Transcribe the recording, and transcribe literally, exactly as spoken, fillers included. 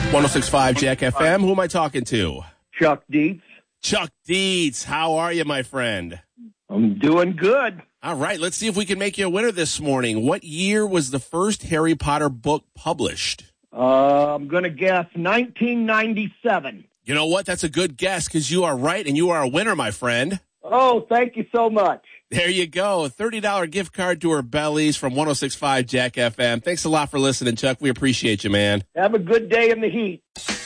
one oh six point five Jack F M. Who am I talking to? Chuck Dietz. Chuck Dietz. How are you, my friend? I'm doing good. All right, let's see if we can make you a winner this morning. What year was the first Harry Potter book published? Uh, I'm going to guess nineteen ninety-seven. You know what? That's a good guess because you are right and you are a winner, my friend. Oh, thank you so much. There you go. thirty dollars gift card to her Bellies from one oh six point five Jack F M. Thanks a lot for listening, Chuck. We appreciate you, man. Have a good day in the heat.